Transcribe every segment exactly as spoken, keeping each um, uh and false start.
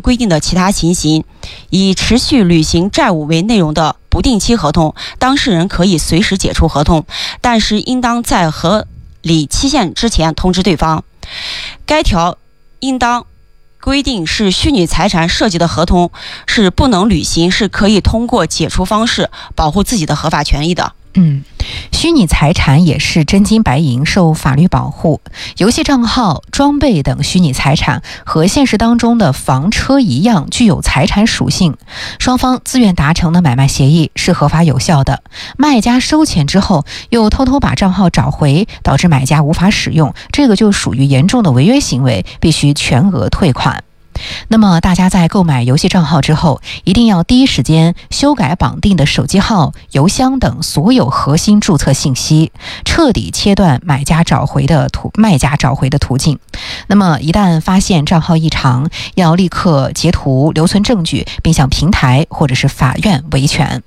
规定的其他情形，以持续履行债务为内容的不定期合同，当事人可以随时解除合同，但是应当在合理期限之前通知对方。该条应当规定是虚拟财产涉及的合同是不能履行，是可以通过解除方式保护自己的合法权益的。 嗯，虚拟财产也是真金白银受法律保护。游戏账号、装备等虚拟财产和现实当中的房车一样，具有财产属性。双方自愿达成的买卖协议是合法有效的。卖家收钱之后又偷偷把账号找回，导致买家无法使用，这个就属于严重的违约行为，必须全额退款。那么大家在购买游戏账号之后，一定要第一时间修改绑定的手机号、邮箱等所有核心注册信息，彻底切断买家找回的途卖家找回的途径。那么一旦发现账号异常，要立刻截图留存证据，并向平台或者是法院维权。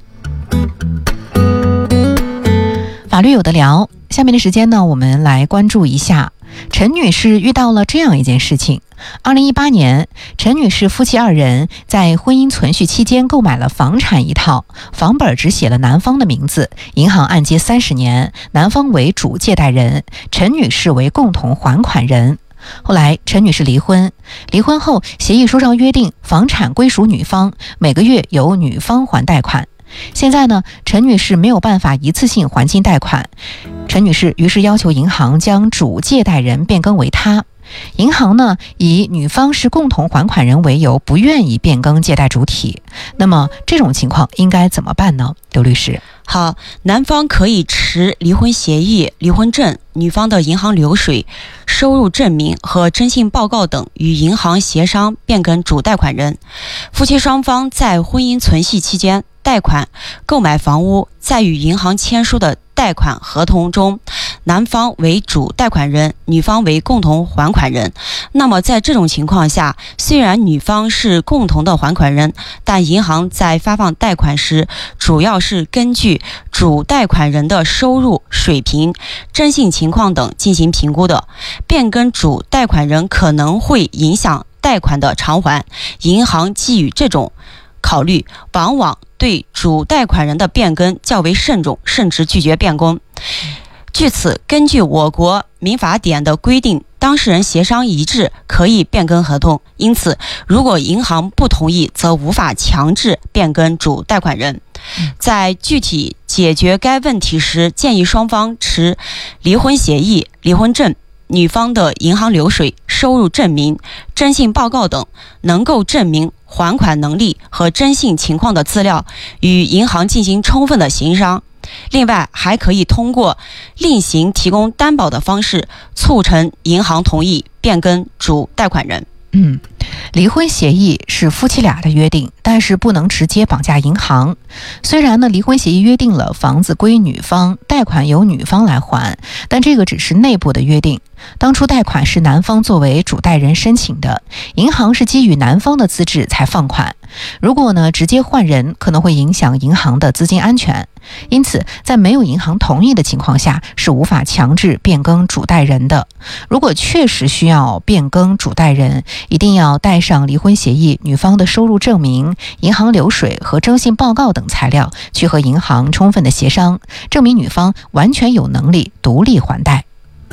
法律有的聊，下面的时间呢，我们来关注一下陈女士遇到了这样一件事情。二零一八年，陈女士夫妻二人在婚姻存续期间购买了房产一套，房本只写了男方的名字，银行按揭三十年，男方为主借贷人，陈女士为共同还款人。后来陈女士离婚，离婚后协议书上约定房产归属女方，每个月由女方还贷款。现在呢，陈女士没有办法一次性还清贷款，陈女士于是要求银行将主借贷人变更为她。银行呢，以女方是共同还款人为由，不愿意变更借贷主体。那么这种情况应该怎么办呢？刘律师。 好，男方可以持离婚协议、离婚证、女方的银行流水、收入证明和征信报告等与银行协商变更主贷款人。夫妻双方在婚姻存续期间贷款购买房屋，在与银行签署的贷款合同中，男方为主贷款人，女方为共同还款人。那么在这种情况下，虽然女方是共同的还款人，但银行在发放贷款时，主要是根据主贷款人的收入水平、征信情况等进行评估的。变更主贷款人可能会影响贷款的偿还，银行基于这种考虑，往往对主贷款人的变更较为慎重，甚至拒绝变更。据此，根据我国民法典的规定，当事人协商一致可以变更合同，因此如果银行不同意，则无法强制变更主贷款人。在具体解决该问题时，建议双方持离婚协议、离婚证、女方的银行流水、收入证明、征信报告等能够证明还款能力和征信情况的资料，与银行进行充分的协商。另外，还可以通过另行提供担保的方式，促成银行同意变更主贷款人。 嗯，离婚协议是夫妻俩的约定，但是不能直接绑架银行。虽然呢，离婚协议约定了房子归女方，贷款由女方来还，但这个只是内部的约定。当初贷款是男方作为主贷人申请的，银行是基于男方的资质才放款。如果呢直接换人，可能会影响银行的资金安全。因此，在没有银行同意的情况下，是无法强制变更主贷人的。如果确实需要变更主贷人，一定要带上离婚协议、女方的收入证明、银行流水和征信报告等材料，去和银行充分的协商，证明女方完全有能力独立还贷。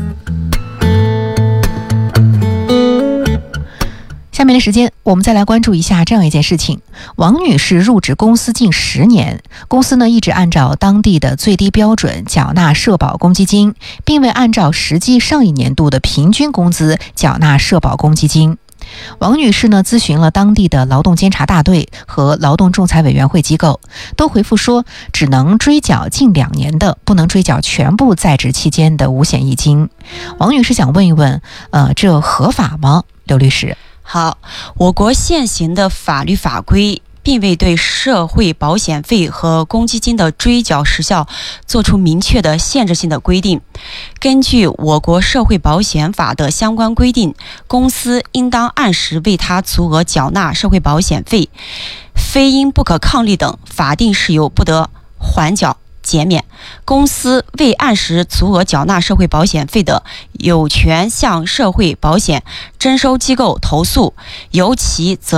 下面的时间，我们再来关注一下这样一件事情。王女士入职公司近十年，公司呢一直按照当地的最低标准缴纳社保公积金，并未按照实际上一年度的平均工资缴纳社保公积金。王女士呢咨询了当地的劳动监察大队和劳动仲裁委员会机构，都回复说只能追缴近两年的，不能追缴全部在职期间的五险一金。王女士想问一问，呃，这合法吗？刘律师。 好，我国现行的法律法规并未对社会保险费和公积金的追缴时效作出明确的限制性的规定。根据我国社会保险法的相关规定，公司应当按时为他足额缴纳社会保险费，非因不可抗力等法定事由不得缓缴减免。公司未按时足额缴纳社会保险费的，有权向社会保险征收机构投诉，由其责